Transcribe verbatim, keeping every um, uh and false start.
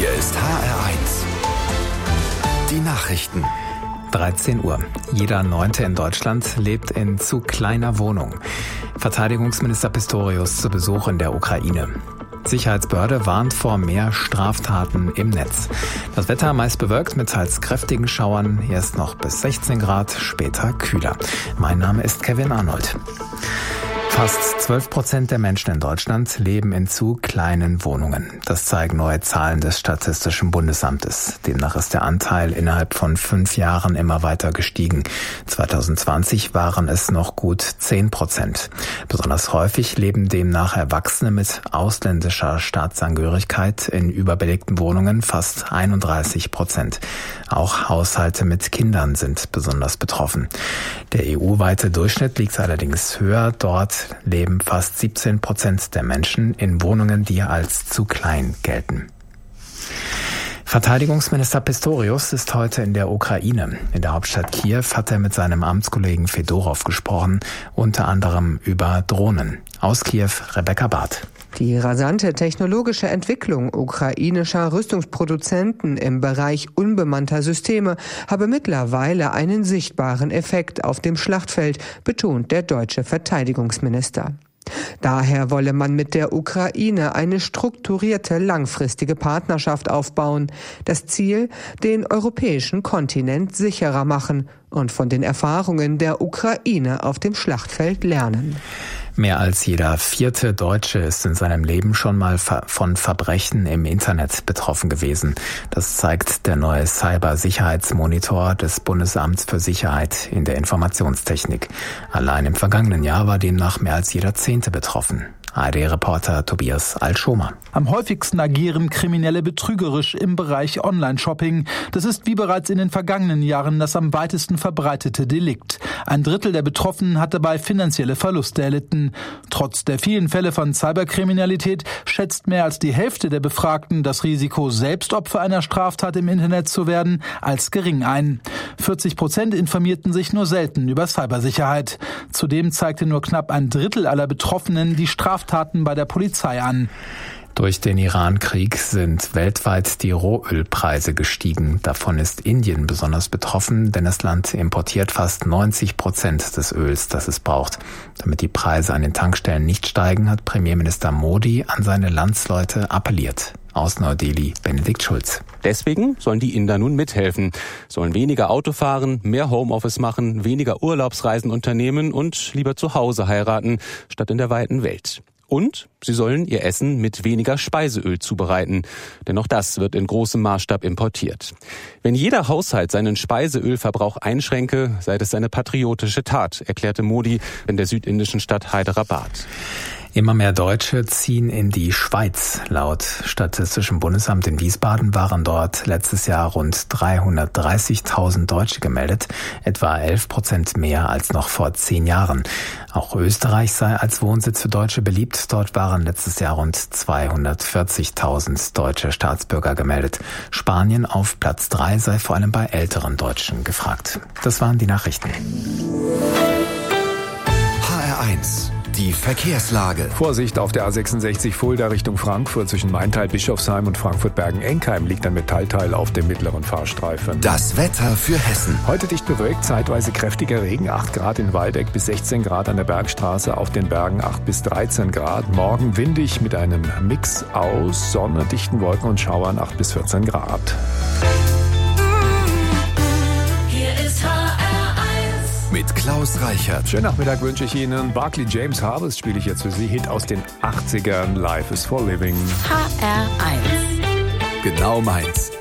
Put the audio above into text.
Hier ist H R eins. Die Nachrichten. dreizehn Uhr. Jeder Neunte in Deutschland lebt in zu kleiner Wohnung. Verteidigungsminister Pistorius zu Besuch in der Ukraine. Sicherheitsbehörde warnt vor mehr Straftaten im Netz. Das Wetter meist bewölkt mit teils kräftigen Schauern, erst noch bis sechzehn Grad, später kühler. Mein Name ist Kevin Arnold. Fast zwölf Prozent der Menschen in Deutschland leben in zu kleinen Wohnungen. Das zeigen neue Zahlen des Statistischen Bundesamtes. Demnach ist der Anteil innerhalb von fünf Jahren immer weiter gestiegen. zwanzig zwanzig waren es noch gut zehn Prozent. Besonders häufig leben demnach Erwachsene mit ausländischer Staatsangehörigkeit in überbelegten Wohnungen, fast einunddreißig Prozent. Auch Haushalte mit Kindern sind besonders betroffen. Der E U-weite Durchschnitt liegt allerdings höher. Dort leben fast siebzehn Prozent der Menschen in Wohnungen, die als zu klein gelten. Verteidigungsminister Pistorius ist heute in der Ukraine. In der Hauptstadt Kiew hat er mit seinem Amtskollegen Fedorow gesprochen, unter anderem über Drohnen. Aus Kiew, Rebecca Barth. Die rasante technologische Entwicklung ukrainischer Rüstungsproduzenten im Bereich unbemannter Systeme habe mittlerweile einen sichtbaren Effekt auf dem Schlachtfeld, betont der deutsche Verteidigungsminister. Daher wolle man mit der Ukraine eine strukturierte, langfristige Partnerschaft aufbauen. Das Ziel, den europäischen Kontinent sicherer machen und von den Erfahrungen der Ukraine auf dem Schlachtfeld lernen. Mehr als jeder vierte Deutsche ist in seinem Leben schon mal von Verbrechen im Internet betroffen gewesen. Das zeigt der neue Cybersicherheitsmonitor des Bundesamts für Sicherheit in der Informationstechnik. Allein im vergangenen Jahr war demnach mehr als jeder Zehnte betroffen. A R D-Reporter Tobias Altschomer. Am häufigsten agieren Kriminelle betrügerisch im Bereich Online-Shopping. Das ist wie bereits in den vergangenen Jahren das am weitesten verbreitete Delikt. Ein Drittel der Betroffenen hat dabei finanzielle Verluste erlitten. Trotz der vielen Fälle von Cyberkriminalität schätzt mehr als die Hälfte der Befragten das Risiko, selbst Opfer einer Straftat im Internet zu werden, als gering ein. vierzig Prozent informierten sich nur selten über Cybersicherheit. Zudem zeigte nur knapp ein Drittel aller Betroffenen die Straftaten bei der Polizei an. Durch den Iran-Krieg sind weltweit die Rohölpreise gestiegen. Davon ist Indien besonders betroffen, denn das Land importiert fast neunzig Prozent des Öls, das es braucht. Damit die Preise an den Tankstellen nicht steigen, hat Premierminister Modi an seine Landsleute appelliert. Aus Neu-Delhi, Benedikt Schulz. Deswegen sollen die Inder nun mithelfen, sollen weniger Auto fahren, mehr Homeoffice machen, weniger Urlaubsreisen unternehmen und lieber zu Hause heiraten, statt in der weiten Welt. Und sie sollen ihr Essen mit weniger Speiseöl zubereiten, denn auch das wird in großem Maßstab importiert. Wenn jeder Haushalt seinen Speiseölverbrauch einschränke, sei das eine patriotische Tat, erklärte Modi in der südindischen Stadt Hyderabad. Immer mehr Deutsche ziehen in die Schweiz. Laut Statistischem Bundesamt in Wiesbaden waren dort letztes Jahr rund dreihundertdreißigtausend Deutsche gemeldet, etwa elf Prozent mehr als noch vor zehn Jahren. Auch Österreich sei als Wohnsitz für Deutsche beliebt. Dort waren letztes Jahr rund zweihundertvierzigtausend deutsche Staatsbürger gemeldet. Spanien auf Platz drei sei vor allem bei älteren Deutschen gefragt. Das waren die Nachrichten. H R eins. Die Verkehrslage. Vorsicht auf der A sechsundsechzig Fulda Richtung Frankfurt zwischen Maintal, Bischofsheim und Frankfurt-Bergen-Enkheim liegt ein Metallteil auf dem mittleren Fahrstreifen. Das Wetter für Hessen. Heute dicht bewölkt, zeitweise kräftiger Regen, acht Grad in Waldeck bis sechzehn Grad an der Bergstraße, auf den Bergen acht bis dreizehn Grad. Morgen windig mit einem Mix aus Sonne, dichten Wolken und Schauern, acht bis vierzehn Grad. Mit Klaus Reichert. Schönen Nachmittag wünsche ich Ihnen. Barclay James Harvest spiele ich jetzt für Sie. Hit aus den achtzigern. Life is for Living. H R eins. Genau meins.